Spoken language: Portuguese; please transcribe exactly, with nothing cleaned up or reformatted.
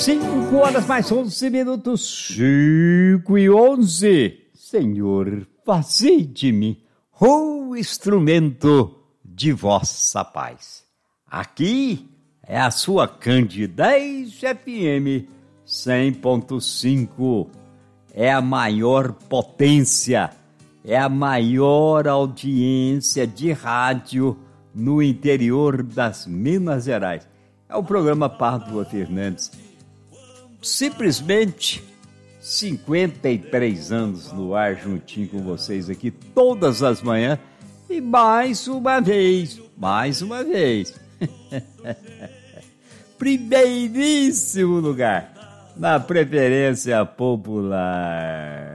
Cinco horas mais onze minutos, cinco e onze. Senhor, fazei de mim o instrumento de vossa paz. Aqui é a sua Candidez F M cem ponto cinco. É a maior potência, é a maior audiência de rádio no interior das Minas Gerais. É o programa Pádua Fernandes. Simplesmente cinquenta e três anos no ar, juntinho com vocês aqui todas as manhãs. E mais uma vez, mais uma vez, primeiríssimo lugar na preferência popular.